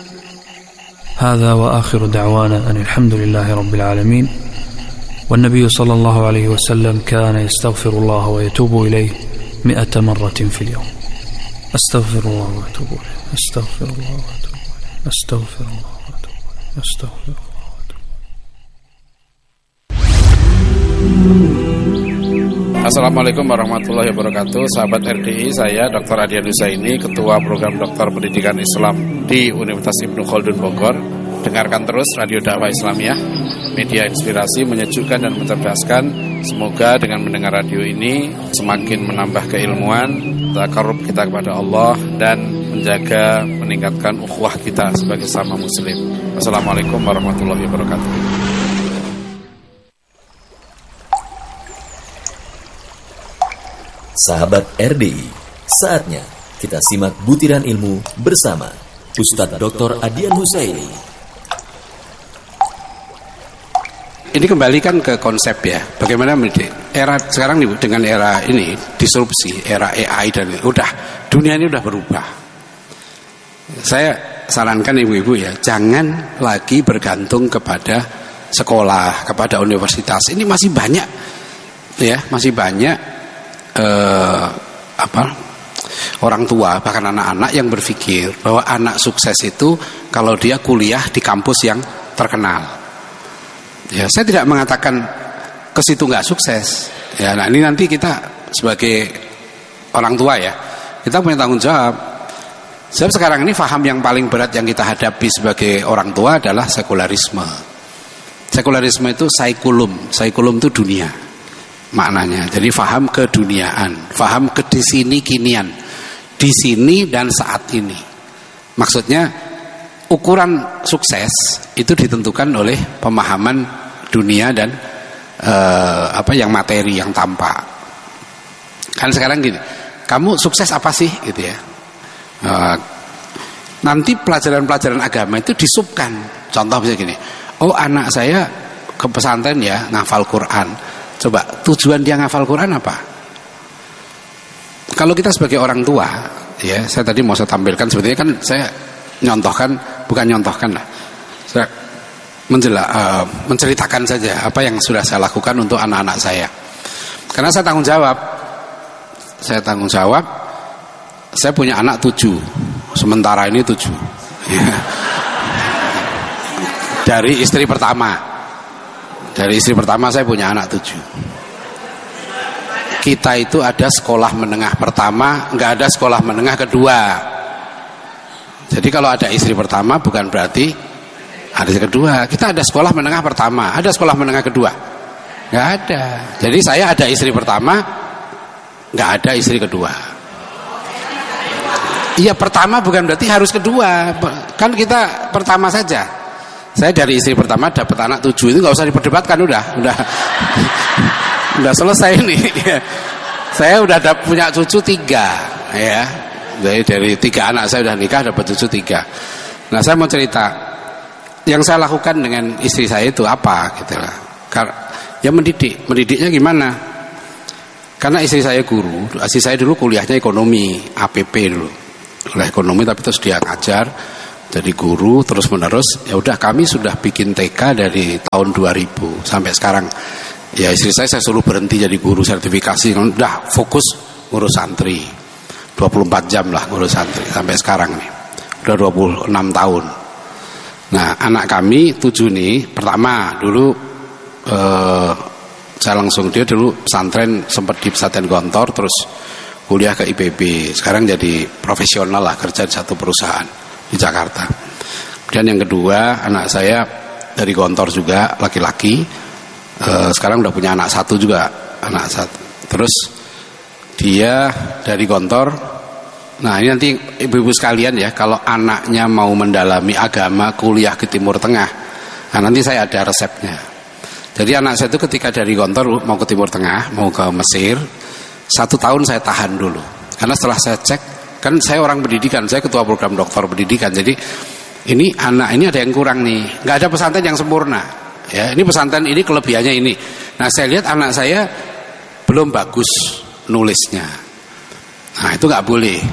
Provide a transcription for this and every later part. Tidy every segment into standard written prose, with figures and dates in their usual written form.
هذا وآخر دعوانا أن الحمد لله رب العالمين. والنبي صلى الله عليه وسلم كان يستغفر الله ويتوب إليه 100 مرة في اليوم. أستغفر الله وأتوب إليه، أستغفر الله وأتوب إليه، أستغفر الله وأتوب إليه، أستغفر الله وأتوب إليه. Assalamualaikum warahmatullahi wabarakatuh. Sahabat RDI, saya Dr. Adian Husaini, Ketua Program Doktor Pendidikan Islam di Universitas Ibnu Khaldun Bogor. Dengarkan terus Radio Dakwah Islamiyah, media inspirasi, menyejukkan dan mencerdaskan. Semoga dengan mendengar radio ini semakin menambah keilmuan, takarrub kita kepada Allah, dan menjaga, meningkatkan ukhuwah kita sebagai sama muslim. Assalamualaikum warahmatullahi wabarakatuh. Sahabat RDI, saatnya kita simak butiran ilmu bersama Ustadz Dr. Adian Husaini. Ini kembalikan ke konsep ya, bagaimana mendidik. Era sekarang dengan era ini, disrupsi, era AI dan dunia ini udah berubah. Saya sarankan ibu-ibu ya, jangan lagi bergantung kepada sekolah, kepada universitas. Ini masih banyak ya, masih banyak orang tua bahkan anak-anak yang berpikir bahwa anak sukses itu kalau dia kuliah di kampus yang terkenal. Ya, saya tidak mengatakan ke situ nggak sukses. Ya, nah ini nanti kita sebagai orang tua ya, kita punya tanggung jawab. Sebab sekarang ini faham yang paling berat yang kita hadapi sebagai orang tua adalah sekularisme. Sekularisme itu saikulum itu dunia. Maknanya, jadi faham keduniaan, faham ke di sini kinian, di sini dan saat ini. Maksudnya ukuran sukses itu ditentukan oleh pemahaman dunia dan yang materi, yang tampak. Kan sekarang gini, kamu sukses apa sih, gitu ya? Nanti pelajaran-pelajaran agama itu disubkan. Contoh misalnya gini, oh anak saya ke pesantren ya, ngafal Quran. Coba tujuan dia ngafal Quran apa? Kalau kita sebagai orang tua, ya saya tadi mau saya tampilkan, sebetulnya kan saya bukan nyontohkan lah. Saya menceritakan saja apa yang sudah saya lakukan untuk anak-anak saya. Karena saya tanggung jawab. Saya punya anak 7, sementara ini 7. Dari istri pertama. Dari istri pertama saya punya anak 7. Kita itu ada sekolah menengah pertama, nggak ada sekolah menengah kedua. Jadi kalau ada istri pertama bukan berarti ada istri kedua. Kita ada sekolah menengah pertama, ada sekolah menengah kedua, nggak ada. Jadi saya ada istri pertama, nggak ada istri kedua. Iya, pertama bukan berarti harus kedua. Kan kita pertama saja. Saya dari istri pertama dapat anak 7, itu nggak usah diperdebatkan, udah selesai nih. Saya udah punya cucu 3 ya. Jadi dari 3 anak saya udah nikah, dapat cucu 3. Nah saya mau cerita yang saya lakukan dengan istri saya itu apa gitu lah. Ya mendidiknya gimana? Karena istri saya guru, istri saya dulu kuliahnya ekonomi, APP dulu, kuliah ekonomi, tapi terus dia ngajar jadi guru terus menerus. Ya udah, kami sudah bikin TK dari tahun 2000 sampai sekarang. Ya istri saya suruh berhenti jadi guru sertifikasi, udah fokus ngurus santri 24 jam lah ngurus santri sampai sekarang nih, udah 26 tahun. Nah anak kami 7 nih, pertama dulu saya langsung, dia dulu pesantren, sempat di pesantren Gontor, terus kuliah ke IPB, sekarang jadi profesional lah, kerja di satu perusahaan di Jakarta. Kemudian yang kedua, anak saya dari Gontor juga, laki-laki, sekarang udah punya anak 1 juga, anak 1. Terus dia dari Gontor. Nah ini nanti ibu-ibu sekalian ya, kalau anaknya mau mendalami agama, kuliah ke Timur Tengah, nah nanti saya ada resepnya. Jadi anak saya itu ketika dari Gontor mau ke Timur Tengah, mau ke Mesir, 1 tahun saya tahan dulu. Karena setelah saya cek, kan saya orang pendidikan, saya ketua program doktor pendidikan, jadi ini anak ini ada yang kurang nih, nggak ada pesantren yang sempurna ya, ini pesantren ini kelebihannya ini. Nah saya lihat anak saya belum bagus nulisnya, nah itu nggak boleh.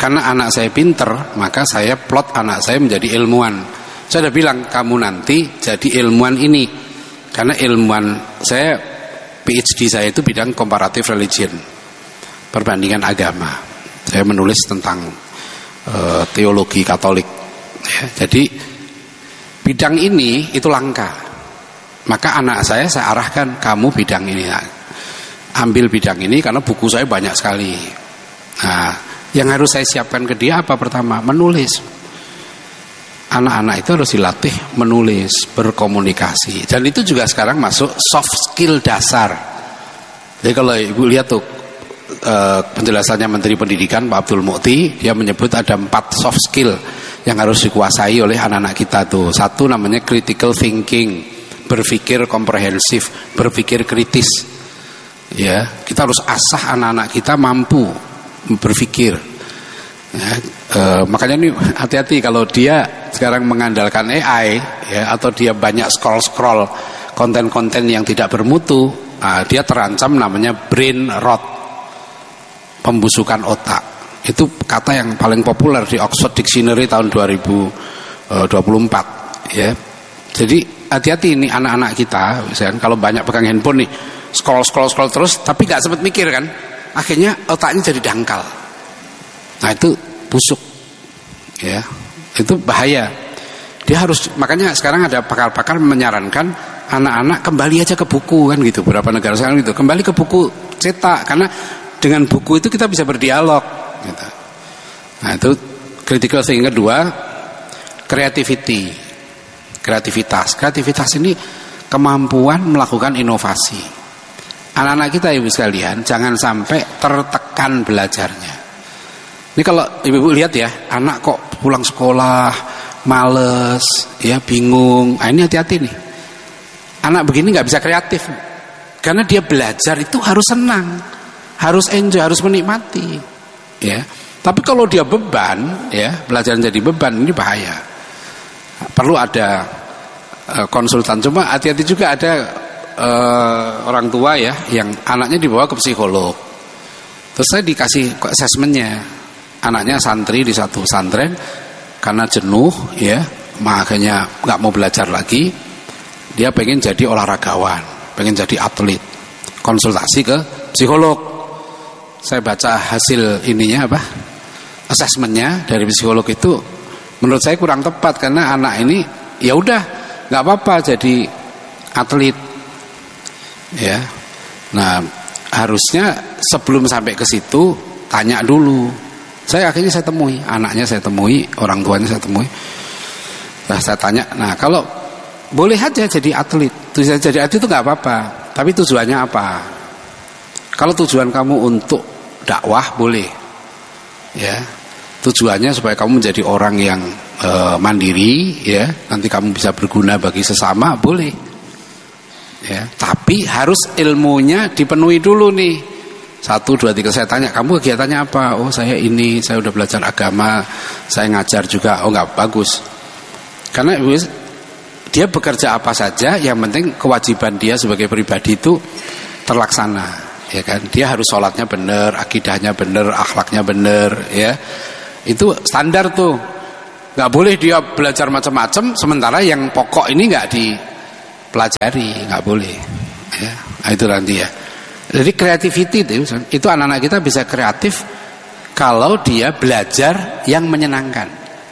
karena anak saya pinter, maka saya plot anak saya menjadi ilmuwan. Saya udah bilang, kamu nanti jadi ilmuwan ini. Karena ilmuwan saya, PhD saya itu bidang comparative religion, perbandingan agama. Saya menulis tentang teologi Katolik. Ya, jadi bidang ini itu langka. Maka anak saya arahkan, kamu bidang ini. Ambil bidang ini karena buku saya banyak sekali. Nah, yang harus saya siapkan ke dia apa pertama? Menulis. Anak-anak itu harus dilatih menulis, berkomunikasi. Dan itu juga sekarang masuk soft skill dasar. Jadi kalau Ibu lihat tuh penjelasannya Menteri Pendidikan Pak Abdul Mukti, dia menyebut ada 4 soft skill yang harus dikuasai oleh anak-anak kita tuh. 1 namanya critical thinking, berpikir komprehensif, berpikir kritis. Ya, kita harus asah anak-anak kita mampu berpikir. Ya, makanya ini hati-hati kalau dia sekarang mengandalkan AI, ya, atau dia banyak scroll konten-konten yang tidak bermutu, dia terancam namanya brain rot, pembusukan otak. Itu kata yang paling populer di Oxford Dictionary tahun 2024. Ya, jadi hati-hati ini anak-anak kita, misalkan kalau banyak pegang handphone nih, scroll terus, tapi nggak sempat mikir kan, akhirnya otaknya jadi dangkal. Nah itu busuk, ya, itu bahaya. Dia harus, makanya sekarang ada pakar-pakar menyarankan anak-anak kembali aja ke buku kan gitu. Beberapa negara sekarang gitu, kembali ke buku cetak, karena dengan buku itu kita bisa berdialog. Gitu. Nah itu critical thinking. Kedua, kreativitas ini kemampuan melakukan inovasi. Anak-anak kita ibu sekalian jangan sampai tertekan belajarnya. Ini kalau ibu lihat ya, anak kok pulang sekolah males, ya bingung. Nah, ini hati-hati nih. Anak begini nggak bisa kreatif, karena dia belajar itu harus senang, harus enjoy, harus menikmati. Ya, tapi kalau dia beban, ya belajar jadi beban, ini bahaya. Perlu ada konsultan. Cuma hati-hati juga ada orang tua ya yang anaknya dibawa ke psikolog. Terus saya dikasih asesmennya. Anaknya santri di satu pesantren, karena jenuh ya, makanya nggak mau belajar lagi. Dia pengen jadi olahragawan, pengen jadi atlet. Konsultasi ke psikolog. Saya baca hasil ininya apa? Asesmennya dari psikolog itu menurut saya kurang tepat, karena anak ini ya udah nggak apa-apa jadi atlet. Ya. Nah, harusnya sebelum sampai ke situ tanya dulu. Akhirnya saya temui anaknya, saya temui orang tuanya, saya temui. Nah, saya tanya, nah kalau boleh aja jadi atlet, jadi atlet itu nggak apa-apa, tapi tujuannya apa? Kalau tujuan kamu untuk dakwah boleh, ya. Tujuannya supaya kamu menjadi orang yang mandiri, ya. Nanti kamu bisa berguna bagi sesama, boleh. Ya, tapi harus ilmunya dipenuhi dulu nih. 1, 2, 3 saya tanya, kamu kegiatannya apa? Oh saya ini, saya udah belajar agama, saya ngajar juga. Oh nggak bagus. Karena dia bekerja apa saja, yang penting kewajiban dia sebagai pribadi itu terlaksana, ya kan? Dia harus sholatnya benar, akidahnya benar, akhlaknya benar, ya. Itu standar tuh. Nggak boleh dia belajar macam-macam, sementara yang pokok ini nggak dipelajari, nggak boleh. Ya, nah, itu nanti ya. Jadi creativity itu anak-anak kita bisa kreatif kalau dia belajar yang menyenangkan.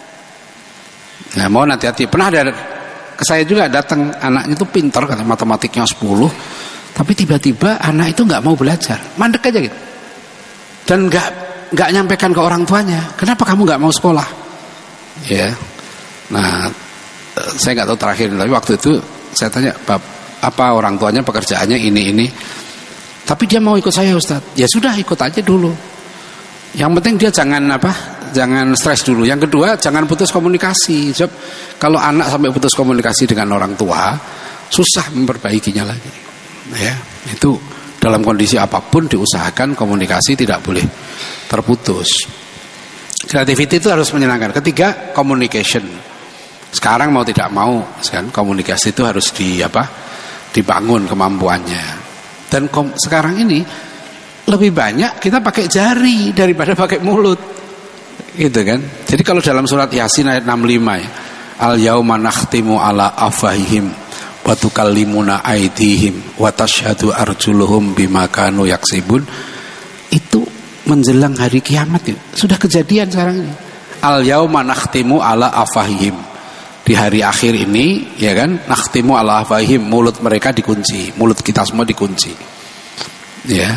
Nah, mau hati-hati. Pernah ada ke saya juga datang anaknya itu pintar, kata matematiknya 10, tapi tiba-tiba anak itu nggak mau belajar, mandek aja gitu. Dan nggak nyampaikan ke orang tuanya, kenapa kamu nggak mau sekolah? Ya. Nah, saya nggak tahu terakhir, tapi waktu itu saya tanya, apa orang tuanya pekerjaannya ini. Tapi dia mau ikut saya Ustaz. Ya sudah, ikut aja dulu. Yang penting dia jangan stres dulu. Yang kedua, jangan putus komunikasi. Sebab kalau anak sampai putus komunikasi dengan orang tua, susah memperbaikinya lagi. Ya, itu dalam kondisi apapun diusahakan komunikasi tidak boleh terputus. Creativity itu harus menyenangkan. Ketiga, communication. Sekarang mau tidak mau, kan komunikasi itu harus dibangun kemampuannya. Dan sekarang ini lebih banyak kita pakai jari daripada pakai mulut. Gitu kan? Jadi kalau dalam surat Yasin ayat 65 ya, al yauma nakhtimu ala afahihim wa tukallimuna aydihim wa tashhadu arjuluhum bima kanu yaksibun, itu menjelang hari kiamat itu sudah kejadian sekarang ini. Al yauma nakhtimu ala afahihim, di hari akhir ini ya kan, nakhtimu ala afahihim, mulut mereka dikunci, mulut kita semua dikunci. Ya.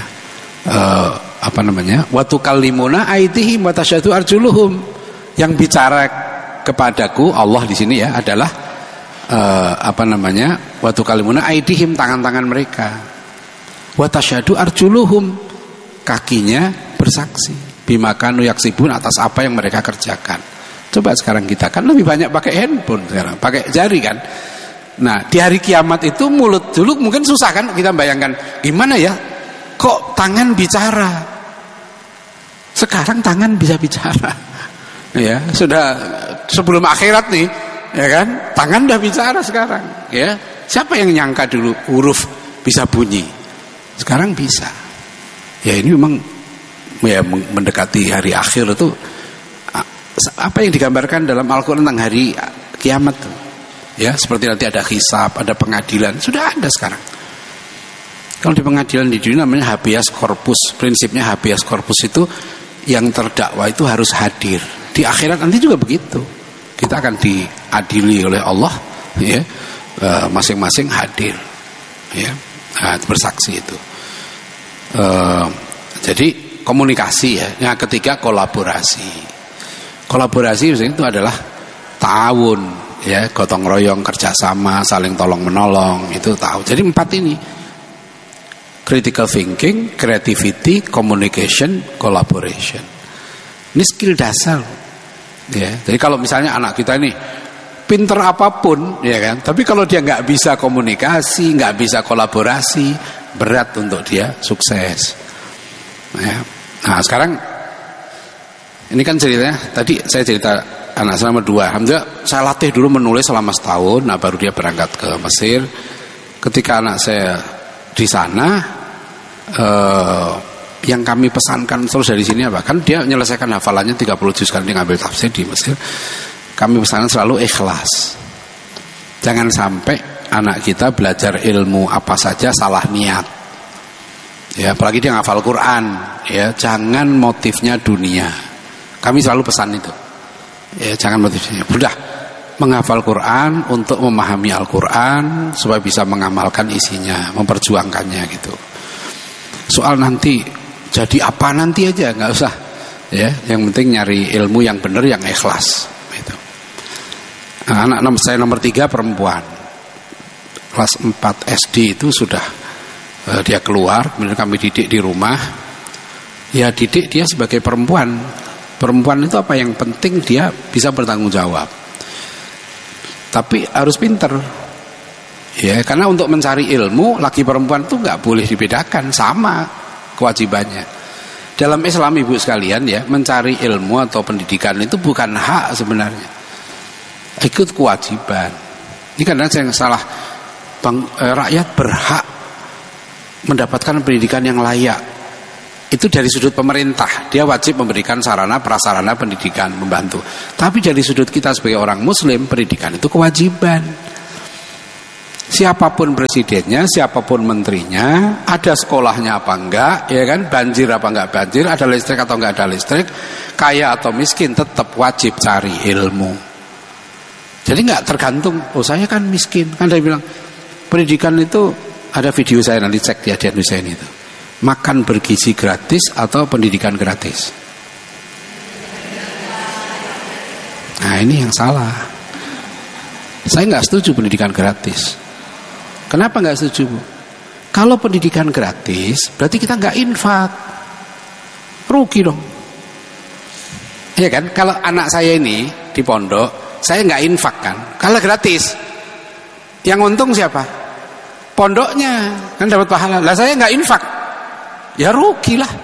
Wa tukallimuna aydihim wa tashhadu arjuluhum, yang bicara kepadaku Allah di sini ya adalah wa tukallimuna aydihim, tangan-tangan mereka, wa tashhadu arjuluhum, kakinya bersaksi, bima kanu yaksibun, atas apa yang mereka kerjakan. Coba sekarang kita kan lebih banyak pakai handphone sekarang, pakai jari kan. Nah, di hari kiamat itu mulut dulu mungkin susah kan kita bayangkan, gimana ya kok tangan bicara. Sekarang tangan bisa bicara. Ya, sudah sebelum akhirat nih, ya kan? Tangan udah bicara sekarang, ya. Siapa yang nyangka dulu huruf bisa bunyi? Sekarang bisa. Ya, ini memang ya mendekati hari akhir itu, apa yang digambarkan dalam Al-Qur'an tentang hari kiamat tuh. Ya, seperti nanti ada hisab, ada pengadilan, sudah ada sekarang. Kalau di pengadilan di dunia namanya habeas corpus. Prinsipnya habeas corpus itu yang terdakwa itu harus hadir. Di akhirat nanti juga begitu. Kita akan diadili oleh Allah, ya, masing-masing hadir, ya, bersaksi itu. Jadi komunikasi ya. Yang ketiga kolaborasi. Kolaborasi itu adalah ta'awun, ya, gotong royong, kerjasama, saling tolong menolong, itu tahu. Jadi 4 ini: critical thinking, creativity, communication, collaboration. Ini skill dasar, ya. Jadi kalau misalnya anak kita ini pinter apapun, ya kan, tapi kalau dia nggak bisa komunikasi, nggak bisa kolaborasi, berat untuk dia sukses. Ya. Nah sekarang ini kan ceritanya, tadi saya cerita anak saya nomor 2. Alhamdulillah saya latih dulu menulis selama setahun. Nah baru dia berangkat ke Mesir. Ketika anak saya di sana, yang kami pesankan terus dari sini apa? Kan dia menyelesaikan hafalannya 30 juz kan, dia ngambil tafsir di Mesir. Kami pesankan selalu ikhlas. Jangan sampai anak kita belajar ilmu apa saja salah niat. Ya, apalagi dia ngafal Quran, ya, jangan motifnya dunia. Kami selalu pesan itu. Ya, jangan motifnya. Udah menghafal Quran untuk memahami Al-Quran supaya bisa mengamalkan isinya, memperjuangkannya gitu. Soal nanti jadi apa nanti aja nggak usah, ya. Yang penting nyari ilmu yang benar, yang ikhlas. Gitu. Nah, anak saya nomor 3 perempuan, kelas 4 SD itu sudah dia keluar, kemudian kami didik di rumah. Ya didik dia sebagai perempuan. Perempuan itu apa yang penting dia bisa bertanggung jawab. Tapi harus pinter, ya, karena untuk mencari ilmu laki perempuan itu nggak boleh dibedakan, sama kewajibannya. Dalam Islam ibu sekalian ya, mencari ilmu atau pendidikan itu bukan hak sebenarnya, ikut kewajiban. Ini kadang yang salah, rakyat berhak mendapatkan pendidikan yang layak. Itu dari sudut pemerintah, dia wajib memberikan sarana prasarana pendidikan, membantu. Tapi dari sudut kita sebagai orang muslim, pendidikan itu kewajiban. Siapapun presidennya, siapapun menterinya, ada sekolahnya apa enggak, ya kan, banjir apa enggak banjir, ada listrik atau enggak ada listrik, kaya atau miskin, tetap wajib cari ilmu. Jadi enggak tergantung, oh saya kan miskin, kan dia bilang pendidikan itu, ada video saya nanti cek di Adian Hussein itu. Makan bergizi gratis atau pendidikan gratis? Nah ini yang salah. Saya nggak setuju pendidikan gratis. Kenapa nggak setuju, Bu? Kalau pendidikan gratis berarti kita nggak infak, rugi dong. Iya kan? Kalau anak saya ini di pondok, saya nggak infak kan? Kalau gratis, yang untung siapa? Pondoknya kan dapat pahala. Lah saya nggak infak, ya rugi lah.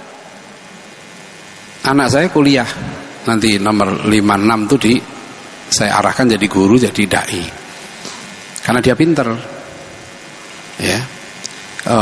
Anak saya kuliah nanti nomor 56 tuh saya arahkan jadi guru, jadi dai, karena dia pinter, ya.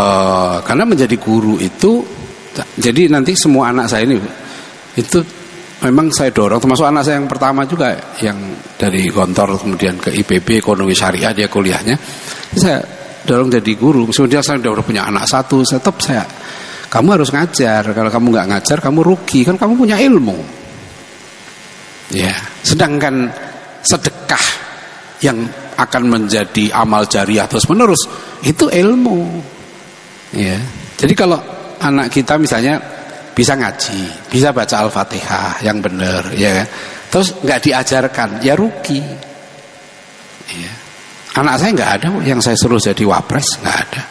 Karena menjadi guru itu, jadi nanti semua anak saya ini itu memang saya dorong, termasuk anak saya yang pertama juga, yang dari Gontor kemudian ke IPB Ekonomi Syariah, dia kuliahnya, saya dorong jadi guru. Sebenarnya saya udah punya anak satu, kamu harus ngajar. Kalau kamu nggak ngajar, kamu rugi, kan kamu punya ilmu. Ya, sedangkan sedekah yang akan menjadi amal jariah terus menerus itu ilmu. Ya, jadi kalau anak kita misalnya bisa ngaji, bisa baca Al-Fatihah yang benar, ya kan? Terus nggak diajarkan, ya rugi. Ya. Anak saya nggak ada yang saya suruh jadi wapres, nggak ada.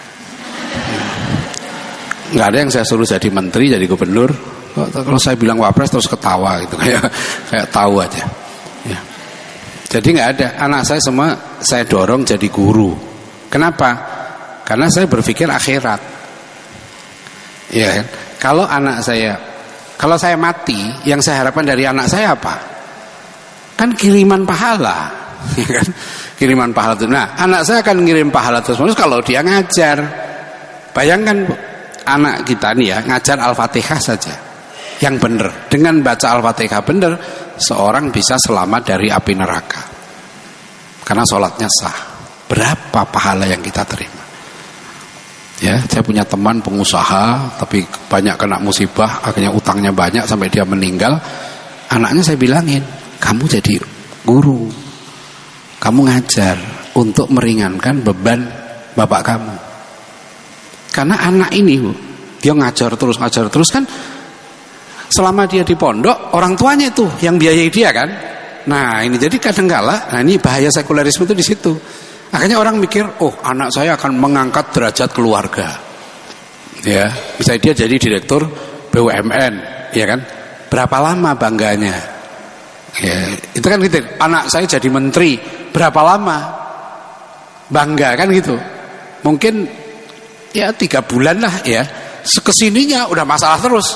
Nggak ada yang saya suruh jadi menteri, jadi gubernur. Kalau saya bilang wapres terus ketawa gitu, kayak tahu aja. Ya. Jadi nggak ada. Anak saya semua saya dorong jadi guru. Kenapa? Karena saya berpikir akhirat. Ya kan? Kalau saya mati, yang saya harapkan dari anak saya apa? Kan kiriman pahala, ya kan? Kiriman pahala itu. Nah, anak saya akan ngirim pahala terus kalau dia ngajar. Bayangkan anak kita nih ya, ngajar Al-Fatihah saja yang benar. Dengan baca Al-Fatihah benar, seorang bisa selamat dari api neraka. Karena sholatnya sah. Berapa pahala yang kita terima? Ya, saya punya teman pengusaha tapi banyak kena musibah, akhirnya utangnya banyak sampai dia meninggal. Anaknya saya bilangin, kamu jadi guru, kamu ngajar untuk meringankan beban bapak kamu. Karena anak ini dia ngajar terus kan, selama dia di pondok orang tuanya itu yang biayai dia kan. Nah ini jadi kadangkala, nah ini bahaya sekulerisme itu di situ. Akhirnya orang mikir, oh anak saya akan mengangkat derajat keluarga. Ya, misalnya dia jadi direktur BUMN, ya kan? Berapa lama bangganya? Ya, itu kan gitu. Anak saya jadi menteri, berapa lama bangga kan gitu? Mungkin ya 3 bulan lah ya. Kesininya udah masalah terus.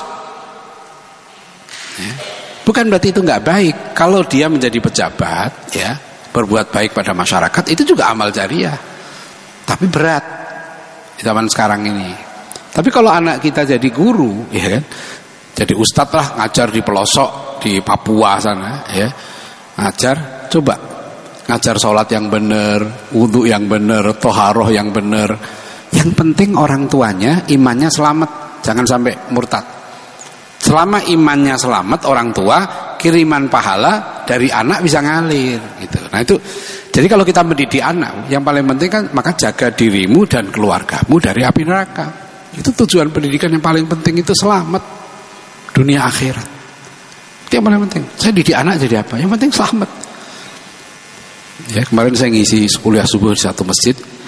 Ya. Bukan berarti itu nggak baik. Kalau dia menjadi pejabat, ya. Berbuat baik pada masyarakat itu juga amal jariah, tapi berat di zaman sekarang ini. Tapi kalau anak kita jadi guru, ya kan, jadi ustadz lah, ngajar di pelosok di Papua sana, ya, ngajar, coba ngajar sholat yang benar, wudhu yang benar, toharoh yang benar. Yang penting orang tuanya imannya selamat, jangan sampai murtad. Selama imannya selamat orang tua, kiriman pahala dari anak bisa ngalir gitu. Nah itu, jadi kalau kita mendidik anak, yang paling penting kan maka jaga dirimu dan keluargamu dari api neraka. Itu tujuan pendidikan yang paling penting, itu selamat dunia akhirat. Itu yang paling penting. Saya didik anak jadi apa? Yang penting selamat. Ya, kemarin saya ngisi kuliah subuh di satu masjid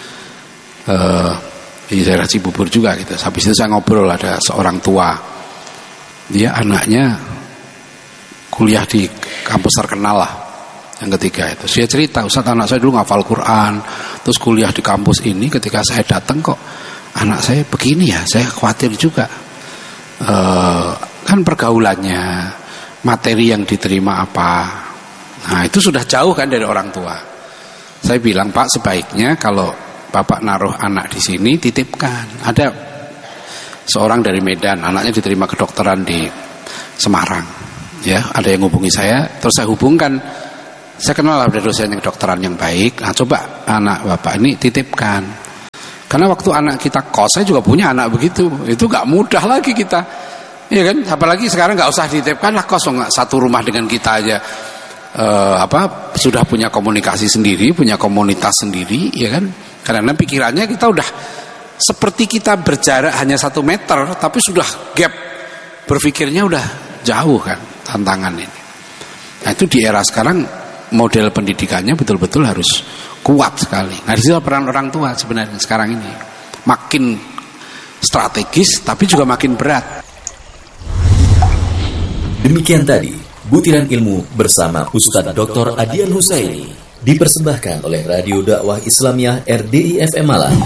di daerah Cibubur juga gitu. Habis itu saya ngobrol, ada seorang tua, dia anaknya kuliah di kampus terkenal lah, yang ketiga itu. Dia cerita, Ustaz anak saya dulu ngafal Quran, terus kuliah di kampus ini, ketika saya datang kok anak saya begini ya, saya khawatir juga. Kan pergaulannya, materi yang diterima apa. Nah itu sudah jauh kan dari orang tua. Saya bilang, Pak sebaiknya kalau Bapak naruh anak di sini, titipkan. Ada seorang dari Medan, anaknya diterima kedokteran di Semarang. Ya, ada yang hubungi saya, terus saya hubungkan. Saya kenal ada dosen yang kedokteran yang baik. Nah, coba anak Bapak ini titipkan. Karena waktu anak kita kos, saya juga punya anak begitu. Itu gak mudah lagi kita. Iya kan? Apalagi sekarang gak usah dititipkan lah, kos satu rumah dengan kita aja. Sudah punya komunikasi sendiri, punya komunitas sendiri, ya kan? Karena pikirannya kita udah seperti kita berjarak hanya 1 meter, tapi sudah gap berpikirnya udah jauh kan tantangan ini. Nah itu di era sekarang model pendidikannya betul-betul harus kuat sekali. Nah di situ peran orang tua sebenarnya sekarang ini makin strategis, tapi juga makin berat. Demikian tadi butiran ilmu bersama Ustadz Dr. Adian Husaini, dipersembahkan oleh Radio Dakwah Islamiyah RDI FM Malang.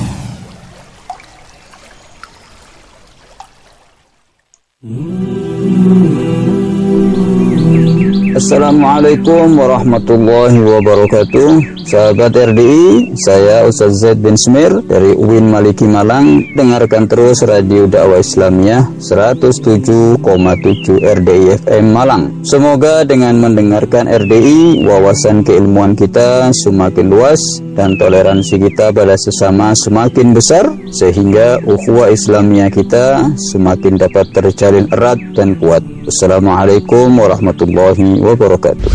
Assalamualaikum warahmatullahi wabarakatuh. Sahabat RDI, saya Ustaz Zaid bin Smir dari UIN Maliki Malang. Dengarkan terus Radio Dakwah Islamiyah 107,7 RDI FM Malang. Semoga dengan mendengarkan RDI, wawasan keilmuan kita semakin luas dan toleransi kita pada sesama semakin besar, sehingga ukhuwah Islamiyah kita semakin dapat terjalin erat dan kuat. Assalamualaikum warahmatullahi wabarakatuh.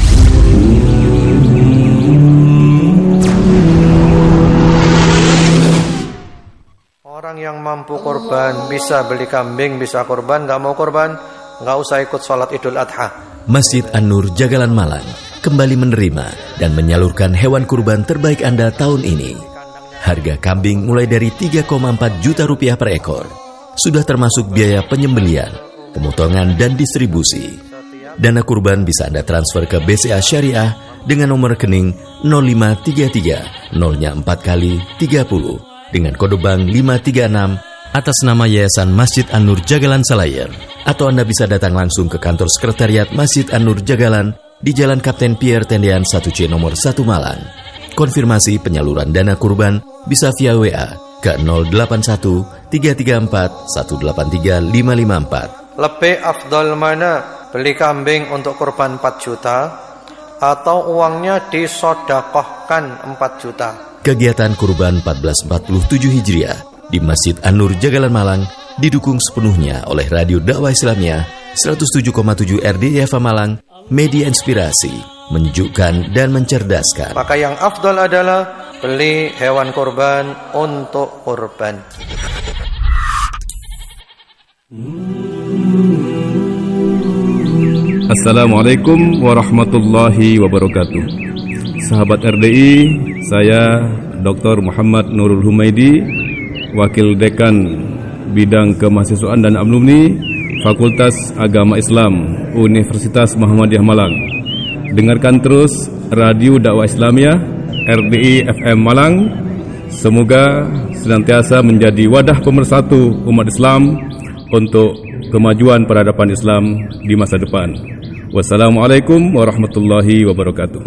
Orang yang mampu korban, bisa beli kambing, bisa korban, nggak mau korban, nggak usah ikut sholat Idul Adha. Masjid An-Nur Jagalan Malang kembali menerima dan menyalurkan hewan kurban terbaik Anda tahun ini. Harga kambing mulai dari 3,4 juta rupiah per ekor. Sudah termasuk biaya penyembelian, pemotongan dan distribusi. Dana kurban bisa Anda transfer ke BCA Syariah dengan nomor rekening 0533 0-nya 4 kali 30 dengan kode bank 536 atas nama Yayasan Masjid An-Nur Jagalan Selayar. Atau Anda bisa datang langsung ke kantor sekretariat Masjid An-Nur Jagalan di Jalan Kapten Pierre Tendean 1C nomor 1 Malang. Konfirmasi penyaluran dana kurban bisa via WA ke 081 334 183 554. Lebih afdal mana? Beli kambing untuk kurban 4 juta atau uangnya disodakohkan 4 juta? Kegiatan kurban 1447 Hijriah di Masjid An-Nur Jagalan Malang didukung sepenuhnya oleh Radio Dakwah Islamiyah 107,7 RDI FM Malang, media inspirasi, menyejukkan dan mencerdaskan. Maka yang afdal adalah beli hewan kurban untuk kurban. Assalamualaikum warahmatullahi wabarakatuh. Sahabat RDI, saya Dr. Muhammad Nurul Humaidi, Wakil Dekan Bidang Kemahasiswaan dan Alumni Fakultas Agama Islam Universitas Muhammadiyah Malang. Dengarkan terus Radio Dakwah Islamiyah RDI FM Malang. Semoga senantiasa menjadi wadah pemersatu umat Islam untuk kemajuan peradaban Islam di masa depan. Wassalamualaikum warahmatullahi wabarakatuh.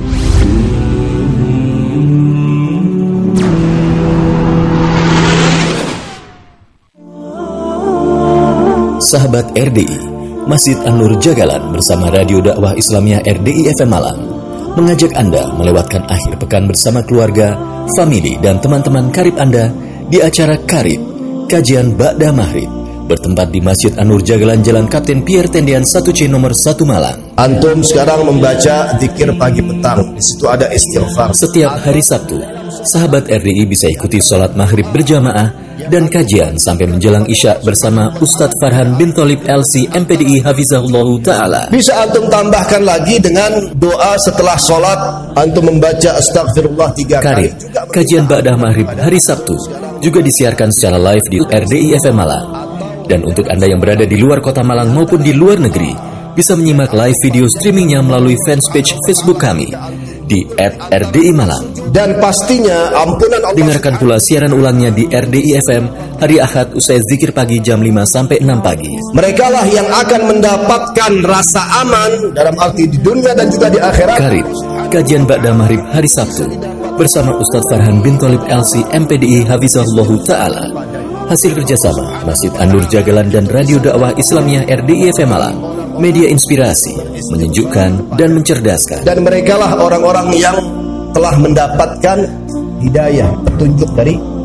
Sahabat RDI, Masjid An-Nur Jagalan bersama Radio Dakwah Islamiyah RDI FM Malang mengajak Anda melewatkan akhir pekan bersama keluarga, famili dan teman-teman karib Anda di acara Karib, kajian Ba'da Maghrib, bertempat di Masjid An-Nur Jagalan Jalan Kapten Pierre Tendean 1C nomor 1 Malang. Antum sekarang membaca zikir pagi petang. Di situ ada istighfar. Setiap hari Sabtu, sahabat RDI bisa ikuti sholat maghrib berjamaah dan kajian sampai menjelang Isya bersama Ustadz Farhan bin Tholib LC MPDI Hafizahullah Ta'ala. Bisa antum tambahkan lagi dengan doa setelah sholat, antum membaca astagfirullah 3 kali. Karib, kajian Ba'dah Maghrib hari Sabtu juga disiarkan secara live di RDI FM Malang. Dan untuk Anda yang berada di luar kota Malang maupun di luar negeri, bisa menyimak live video streamingnya melalui fanspage Facebook kami di @RDI Malang. Dan pastinya ampunan Allah. Dengarkan pula siaran ulangnya di RDI FM hari Ahad usai zikir pagi jam 5 sampai 6 pagi. Mereka lah yang akan mendapatkan rasa aman dalam arti di dunia dan juga di akhirat. Karib, kajian Ba'da Maghrib hari Sabtu bersama Ustadz Farhan bin Tholib LC MPDI Hafizahullah Ta'ala. Hasil kerjasama Masjid An-Nur Jagalan dan Radio Dakwah Islamiyah RDI FM Malang, media inspirasi, menyejukkan dan mencerdaskan. Dan mereka lah orang-orang yang telah mendapatkan hidayah, petunjuk dari